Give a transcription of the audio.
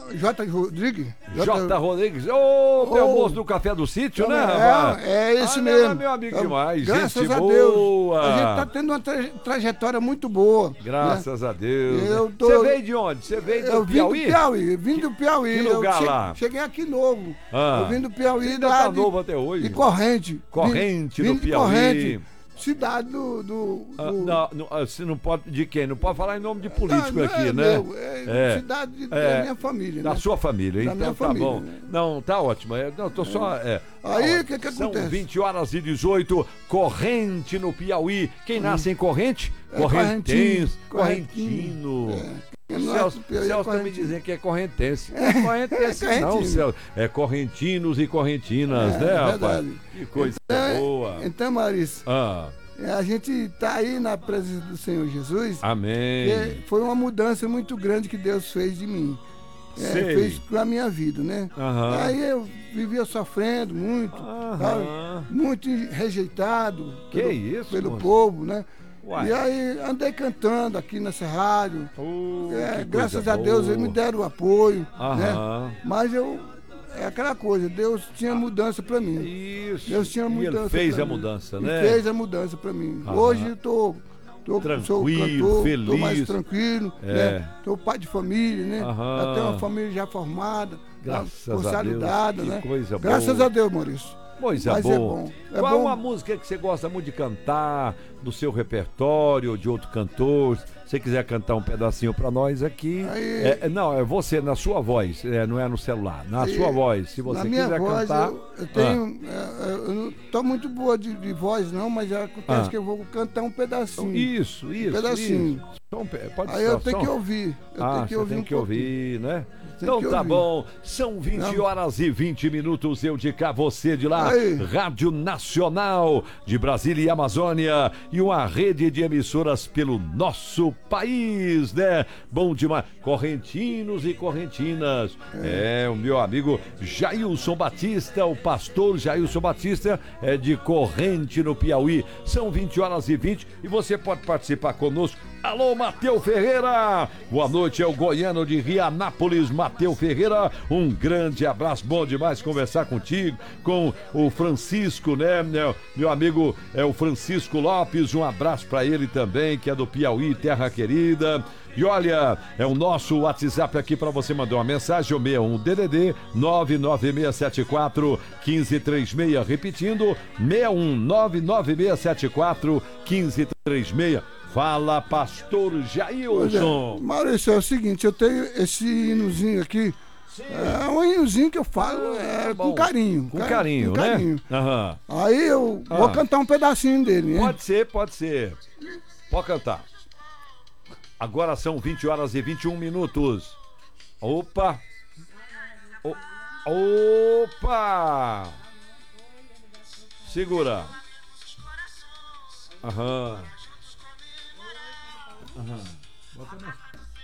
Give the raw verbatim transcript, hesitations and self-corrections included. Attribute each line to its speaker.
Speaker 1: J. Rodrigues.
Speaker 2: J. Rodrigues. Ô, oh, meu
Speaker 1: oh,
Speaker 2: moço do Café do Sítio, né,
Speaker 1: rapaz? É, é esse
Speaker 2: ah,
Speaker 1: mesmo.
Speaker 2: É meu amigo demais.
Speaker 1: Graças
Speaker 2: gente
Speaker 1: a
Speaker 2: boa.
Speaker 1: Deus. A gente tá tendo uma tra trajetória muito boa.
Speaker 2: Graças né? a Deus.
Speaker 1: Eu tô...
Speaker 2: Você veio de onde? Você veio do
Speaker 1: eu
Speaker 2: Piauí?
Speaker 1: Vim do Piauí. Vim do Piauí.
Speaker 2: Que lugar
Speaker 1: eu
Speaker 2: lá?
Speaker 1: Cheguei aqui novo.
Speaker 2: Ah,
Speaker 1: eu vim do Piauí.
Speaker 2: Ainda
Speaker 1: lá
Speaker 2: tá
Speaker 1: de,
Speaker 2: novo até hoje.
Speaker 1: De Corrente.
Speaker 2: Corrente
Speaker 1: vim,
Speaker 2: no
Speaker 1: vim de
Speaker 2: Piauí.
Speaker 1: Corrente. Cidade do... do,
Speaker 2: ah,
Speaker 1: do...
Speaker 2: Não, não, você não pode... De quem? Não pode falar em nome de político
Speaker 1: não, não
Speaker 2: aqui,
Speaker 1: é
Speaker 2: né?
Speaker 1: Meu, é,
Speaker 2: é
Speaker 1: cidade de,
Speaker 2: é,
Speaker 1: da minha família,
Speaker 2: Da
Speaker 1: né?
Speaker 2: sua família,
Speaker 1: da
Speaker 2: então tá
Speaker 1: família,
Speaker 2: bom.
Speaker 1: Né?
Speaker 2: Não, tá ótimo. É, não, tô só... É,
Speaker 1: Aí, o que que
Speaker 2: São
Speaker 1: acontece?
Speaker 2: vinte horas e dezoito, Corrente no Piauí. Quem nasce em Corrente?
Speaker 1: É
Speaker 2: Correntense.
Speaker 1: Correntino.
Speaker 2: Correntino.
Speaker 1: É.
Speaker 2: O Celso,
Speaker 1: Piauí,
Speaker 2: Celso tá me dizendo que é correntense. É correntense,
Speaker 1: é
Speaker 2: não, Celso. É correntinos e correntinas,
Speaker 1: é,
Speaker 2: né,
Speaker 1: é
Speaker 2: rapaz?
Speaker 1: verdade.
Speaker 2: Que coisa
Speaker 1: então,
Speaker 2: boa.
Speaker 1: Então, Maurício,
Speaker 2: Ah.
Speaker 1: a gente tá aí na presença do Senhor Jesus.
Speaker 2: Amém.
Speaker 1: Foi uma mudança muito grande que Deus fez de mim. É, fez com a minha vida, né?
Speaker 2: Aham.
Speaker 1: Aí eu vivia sofrendo muito,
Speaker 2: Aham.
Speaker 1: muito rejeitado
Speaker 2: Que
Speaker 1: pelo,
Speaker 2: isso,
Speaker 1: pelo
Speaker 2: moço?
Speaker 1: povo, né?
Speaker 2: Uai.
Speaker 1: E aí andei cantando aqui nessa rádio.
Speaker 2: Oh,
Speaker 1: é,
Speaker 2: que
Speaker 1: graças
Speaker 2: coisa
Speaker 1: a Deus
Speaker 2: boa.
Speaker 1: eles me deram o apoio.
Speaker 2: Aham.
Speaker 1: Né? Mas eu. É aquela coisa, Deus tinha mudança para mim.
Speaker 2: Isso.
Speaker 1: Deus tinha
Speaker 2: E
Speaker 1: mudança.
Speaker 2: ele fez
Speaker 1: pra
Speaker 2: a
Speaker 1: mim.
Speaker 2: mudança,
Speaker 1: Ele
Speaker 2: né?
Speaker 1: fez a mudança para mim.
Speaker 2: Aham.
Speaker 1: Hoje eu tô. Tô,
Speaker 2: Tranquilo,
Speaker 1: sou cantor,
Speaker 2: feliz.
Speaker 1: Tô mais tranquilo,
Speaker 2: É.
Speaker 1: né? Tô pai de família, né?
Speaker 2: Aham.
Speaker 1: Já tenho uma família já formada,
Speaker 2: Graças
Speaker 1: consolidada,
Speaker 2: a Deus.
Speaker 1: né?
Speaker 2: Que coisa
Speaker 1: Graças
Speaker 2: boa.
Speaker 1: a Deus, Maurício.
Speaker 2: Coisa
Speaker 1: Mas
Speaker 2: boa.
Speaker 1: é bom. É
Speaker 2: Qual
Speaker 1: bom.
Speaker 2: uma música que você gosta muito de cantar, do seu repertório, de outro cantor? Se você quiser cantar um pedacinho pra nós aqui.
Speaker 1: Aí-
Speaker 2: É, não, é você, na sua voz, é, não é no celular, na
Speaker 1: Aí,
Speaker 2: sua voz. Se você
Speaker 1: Na minha
Speaker 2: quiser
Speaker 1: voz,
Speaker 2: cantar.
Speaker 1: eu, eu tenho. é, é, eu não tô muito boa de, de voz, não, mas já acontece
Speaker 2: Ah.
Speaker 1: que eu vou cantar um pedacinho.
Speaker 2: Isso, isso.
Speaker 1: pedacinho.
Speaker 2: Isso. Só um pe- pode
Speaker 1: Aí
Speaker 2: ser
Speaker 1: eu tenho
Speaker 2: só-
Speaker 1: que ouvir. Eu
Speaker 2: ah,
Speaker 1: tenho que
Speaker 2: você
Speaker 1: ouvir
Speaker 2: tem
Speaker 1: um
Speaker 2: que
Speaker 1: pouquinho.
Speaker 2: ouvir, né?
Speaker 1: Tem
Speaker 2: Então
Speaker 1: que
Speaker 2: tá
Speaker 1: ouvir.
Speaker 2: bom, são vinte
Speaker 1: Não.
Speaker 2: horas e vinte minutos, eu de cá, você de lá,
Speaker 1: Aí.
Speaker 2: Rádio Nacional de Brasília e Amazônia e uma rede de emissoras pelo nosso país, né? Bom demais, correntinos e correntinas, é, o meu amigo Jailson Batista, o pastor Jailson Batista é de Corrente no Piauí, são vinte horas e vinte e você pode participar conosco. Alô, Mateu Ferreira! Boa noite, é o goiano de Rianápolis, Mateu Ferreira. Um grande abraço, bom demais conversar contigo, com o Francisco, né? Meu amigo é o Francisco Lopes, um abraço pra ele também, que é do Piauí, terra querida. E olha, é o nosso WhatsApp aqui para você mandar uma mensagem, o sessenta e um D D D nove nove seis sete quatro um cinco três seis, repetindo, sessenta e um nove nove seis sete quatro um cinco três seis. Fala, pastor
Speaker 1: Pois é.
Speaker 2: Jailson.
Speaker 1: Maurício, é o seguinte, eu tenho esse hinozinho aqui. É um hinozinho que eu falo é,
Speaker 2: bom.
Speaker 1: com carinho.
Speaker 2: Com
Speaker 1: ca-
Speaker 2: carinho,
Speaker 1: com
Speaker 2: né?
Speaker 1: carinho.
Speaker 2: Aham.
Speaker 1: Aí eu vou
Speaker 2: Ah.
Speaker 1: cantar um pedacinho dele, né?
Speaker 2: Pode ser, pode ser. Pode cantar. Agora são vinte horas e vinte e um minutos. Opa! O- Opa! Segura. Aham. Aham. Bota na-